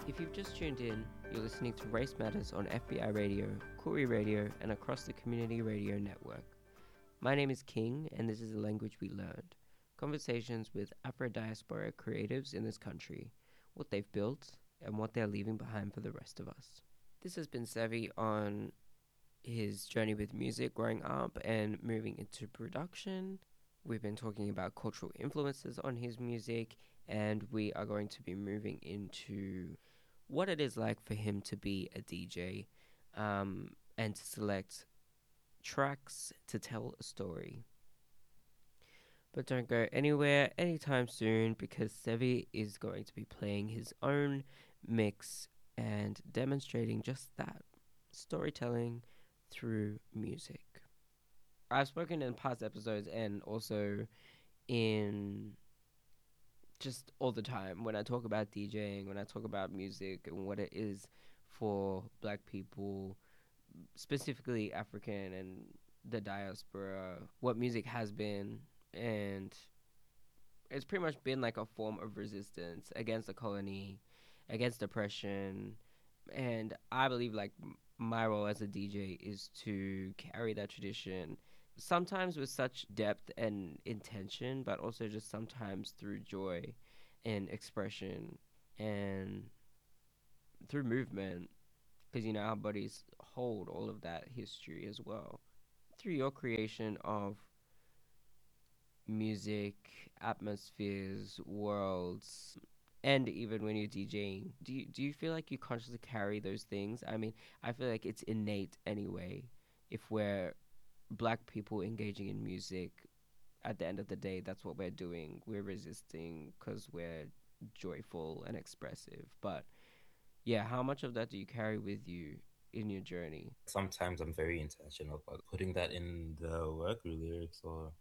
If you've just tuned in, you're listening to Race Matters on FBI Radio, Koori Radio, and across the Community Radio Network. My name is King, and this is the language we learned. Conversations with Afro-diaspora creatives in this country, what they've built, and what they're leaving behind for the rest of us. This has been Sevi on his journey with music growing up and moving into production. We've been talking about cultural influences on his music, and we are going to be moving into what it is like for him to be a DJ and to select tracks to tell a story. But don't go anywhere anytime soon because Sevi is going to be playing his own mix and demonstrating just that storytelling through music. I've spoken in past episodes and also in just all the time when I talk about DJing, when I talk about music and what it is for black people, specifically African and the diaspora, what music has been, and it's pretty much been like a form of resistance against the colony, against oppression, and I believe like my role as a DJ is to carry that tradition sometimes with such depth and intention, but also just sometimes through joy and expression and through movement, because you know our bodies hold all of that history as well. Through your creation of music, atmospheres, worlds, and even when you're DJing, do you feel like you consciously carry those things? I mean, I feel like it's innate anyway. If we're black people engaging in music, at the end of the day, that's what we're doing. We're resisting because we're joyful and expressive. But yeah, how much of that do you carry with you in your journey? Sometimes I'm very intentional about putting that in the work, the lyrics, or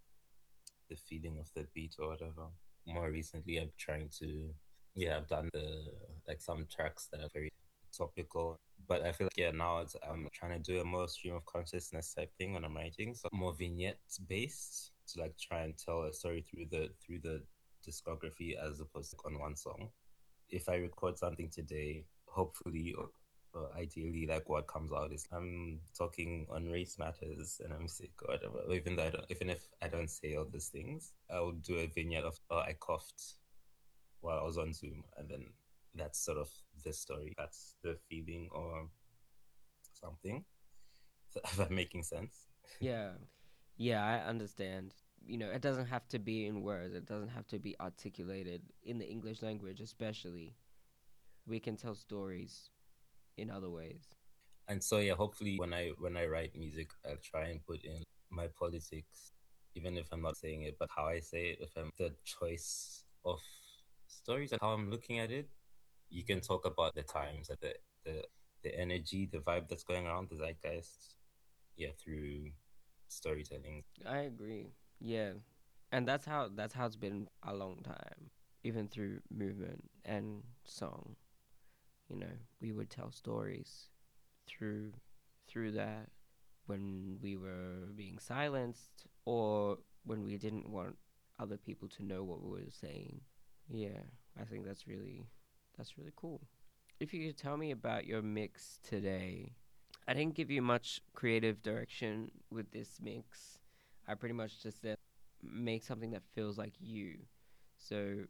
the feeling of the beat or whatever. More recently, I'm trying to, yeah, I've done some tracks that are very topical, but I feel like, yeah, now I'm trying to do a more stream of consciousness type thing when I'm writing, so more vignette based to like try and tell a story through the discography as opposed to on one song. If I record something today, hopefully or ideally, like what comes out is I'm talking on race matters and I'm sick or whatever. Even if I don't say all these things, I'll do a vignette of I coughed while I was on Zoom, and then that's sort of the story. That's the feeling or something. If I'm making sense. Yeah, yeah, I understand. You know, it doesn't have to be in words. It doesn't have to be articulated in the English language, especially. We can tell stories in other ways. And so yeah, hopefully when I write music, I'll try and put in my politics, even if I'm not saying it, but how I say it, if I'm the choice of stories and how I'm looking at it, you can talk about the times and the energy, the vibe that's going around, the zeitgeist, yeah, through storytelling. I agree. Yeah. And that's how it's been a long time. Even through movement and song, you know, we would tell stories through through that when we were being silenced or when we didn't want other people to know what we were saying. Yeah, I think that's really cool. If you could tell me about your mix today. I didn't give you much creative direction with this mix. I pretty much just said make something that feels like you. So,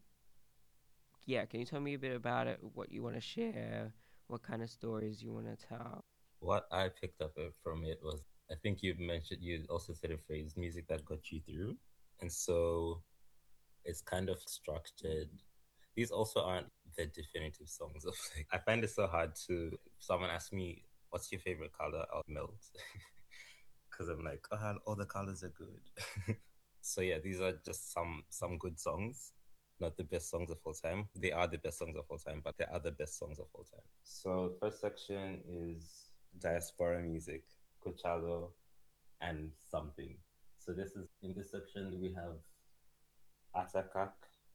yeah, can you tell me a bit about it? What you want to share? What kind of stories you want to tell? What I picked up from it was, I think you also said a phrase, music that got you through. And so it's kind of structured. These also aren't the definitive songs of like, I find it so hard to, if someone asks me, what's your favorite color? I'll melt. Because I'm like, oh, all the colors are good. So yeah, these are just some good songs. Not the best songs of all time. They are the best songs of all time, but they are the best songs of all time. So first section is diaspora music, Coachalo, and something. So this is in this section we have Atakak,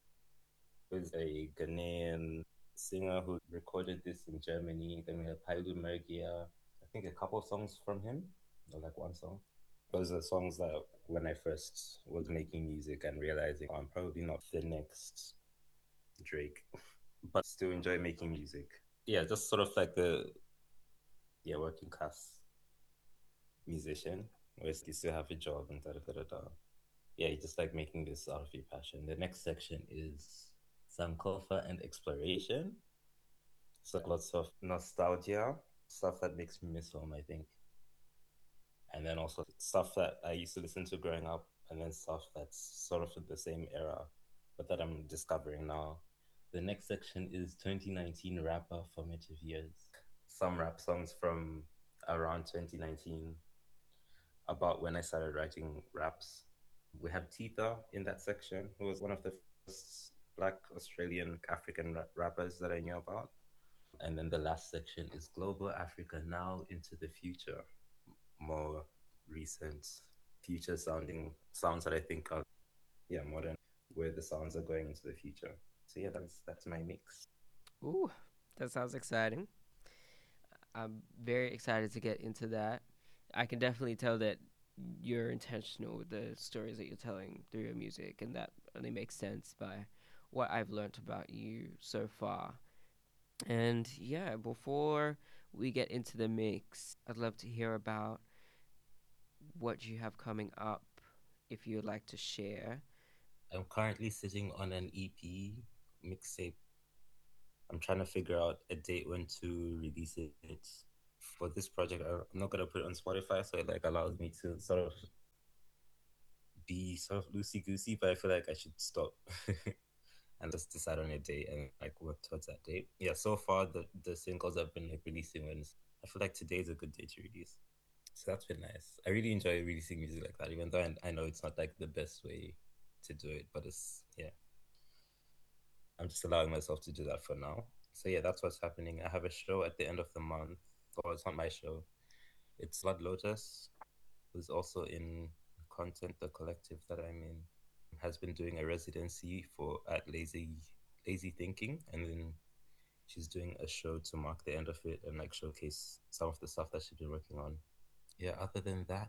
who is a Ghanaian singer who recorded this in Germany. Then we have Pailu Mergia, I think a couple of songs from him, or like one song. Those are songs that when I first was making music and realizing I'm probably not the next Drake, but still enjoy making music. Yeah, just sort of like the working class musician, where you still have a job and da da da da da. Yeah, you just like making this out of your passion. The next section is Sankofa and exploration. So like lots of nostalgia, stuff that makes me miss home, I think. And then also stuff that I used to listen to growing up, and then stuff that's sort of the same era, but that I'm discovering now. The next section is 2019 rapper formative years. Some rap songs from around 2019 about when I started writing raps. We have Tita in that section, who was one of the first Black Australian African rappers that I knew about. And then the last section is Global Africa Now into the Future, more recent, future sounding sounds that I think are modern, where the sounds are going into the future. So yeah, that's my mix. Ooh, that sounds exciting. I'm very excited to get into that. I can definitely tell that you're intentional with the stories that you're telling through your music, and that only makes sense by what I've learned about you so far. And yeah, before we get into the mix, I'd love to hear about what you have coming up if you'd like to share. I'm currently sitting on an EP mixtape. I'm trying to figure out a date when to release it. For this project, I'm not gonna put it on Spotify, so it like allows me to sort of be sort of loosey goosey. But I feel like I should stop and just decide on a date and like work towards that date. Yeah, so far the singles I've been like releasing when I feel like today's a good day to release. So that's been nice. I really enjoy releasing music like that, even though I know it's not like the best way to do it, but it's yeah, I'm just allowing myself to do that for now. So yeah, that's what's happening. I have a show at the end of the month. Well, it's not my show. It's Blood Lotus, who's also in Content, the collective that I'm in, has been doing a residency for at Lazy Thinking, and then she's doing a show to mark the end of it and like showcase some of the stuff that she's been working on. Yeah, other than that,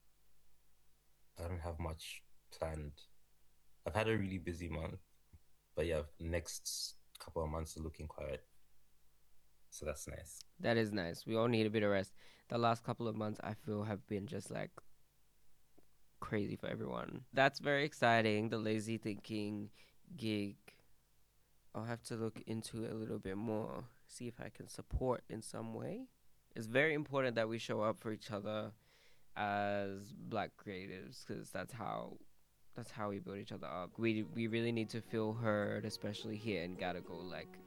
I don't have much planned. I've had a really busy month, but yeah, next couple of months are looking quiet. So that's nice. That is nice. We all need a bit of rest. The last couple of months, I feel, have been just like crazy for everyone. That's very exciting. The lazy thinking gig. I'll have to look into it a little bit more, see if I can support in some way. It's very important that we show up for each other as black creatives because that's how we build each other up. We really need to feel heard, especially here in Gadago. Like